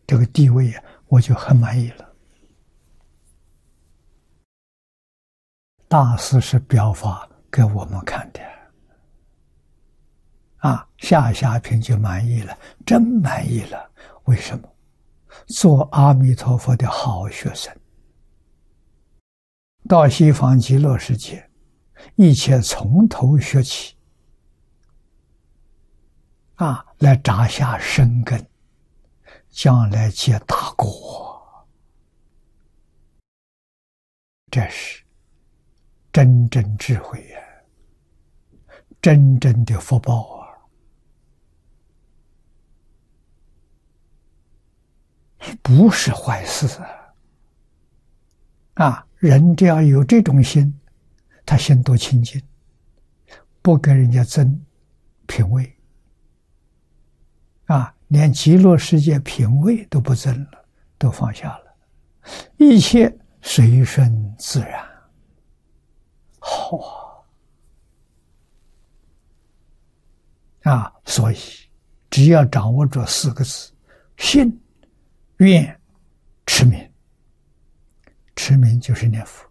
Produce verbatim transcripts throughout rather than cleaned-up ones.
这个地位啊，我就很满意了。大师是表法给我们看的啊，下下品就满意了，真满意了。为什么？做阿弥陀佛的好学生，到西方极乐世界，一切从头学起啊，来扎下深根，将来结大果。这是真正智慧呀、啊，真正的福报啊！不是坏事啊！啊，人只要有这种心，他心多清净，不跟人家争品位啊，连极乐世界品位都不争了，都放下了，一切随顺自然。好啊！啊，所以只要掌握这四个字：信、愿、持名。持名就是念佛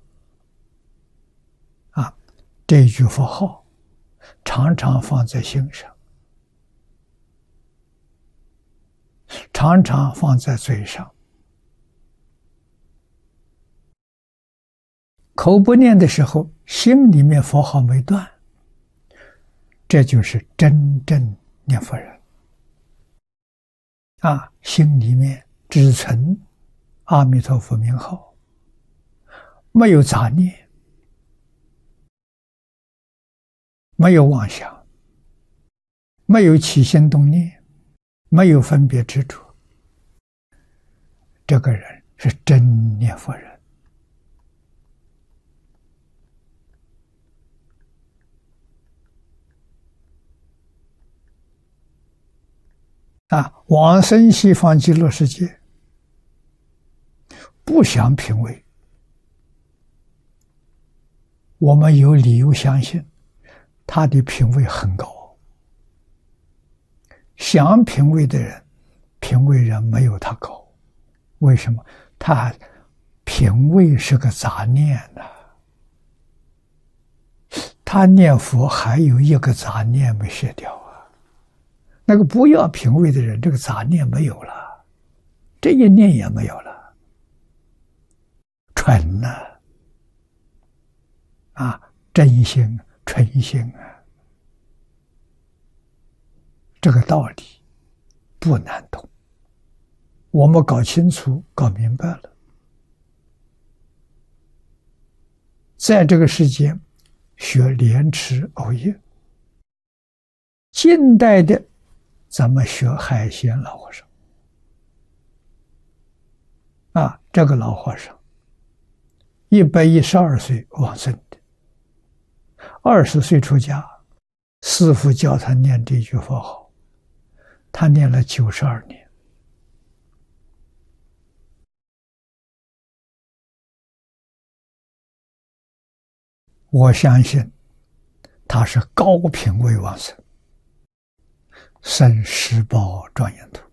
啊，这一句佛号常常放在心上，常常放在嘴上。口不念的时候，心里面佛号没断，这就是真正念佛人啊！心里面只存阿弥陀佛名号，没有杂念，没有妄想，没有起心动念，没有分别执着，这个人是真念佛人。啊，往生西方极乐世界，不想品位，我们有理由相信他的品位很高。想品位的人，品位人没有他高。为什么？他品位是个杂念呐、啊，他念佛还有一个杂念没卸掉啊。那个不要品位的人，这个杂念没有了，这一念也没有了，纯呐、啊，啊，真心纯心啊，这个道理不难懂，我们搞清楚搞明白了，在这个世间学莲池藕叶，近代的咱们学海鲜老和尚啊，这个老和尚一百一十二岁往生的，二十岁出家，师父教他念这句佛号，他念了九十二年。我相信他是高品位往生，生十宝庄严土。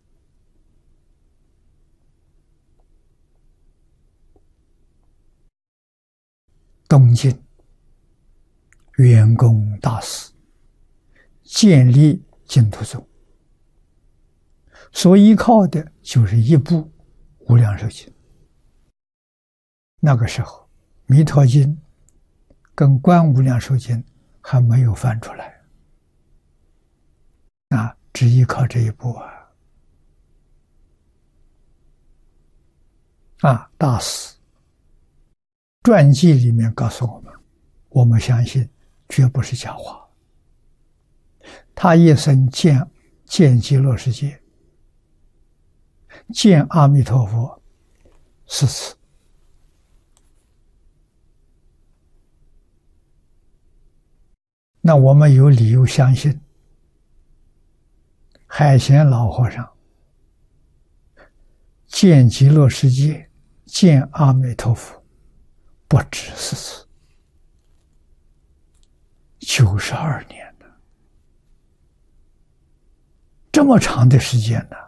东晋圆公大师建立净土宗，所依靠的就是一部《无量寿经》。那个时候，《弥陀经》跟《观无量寿经》还没有翻出来，啊，只依靠这一部啊！啊，大师传记里面告诉我们，我们相信绝不是假话。他一生见见极乐世界，见阿弥陀佛四次。那我们有理由相信，海贤老和尚见极乐世界、见阿弥陀佛不止四次，九十二年了，这么长的时间呢。